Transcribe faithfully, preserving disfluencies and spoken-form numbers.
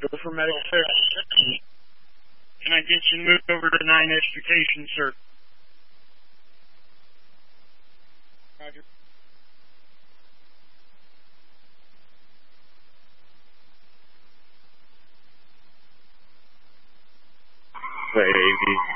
Go for medical therapy. Can I get you moved over to nine extrication, sir? Roger. Baby.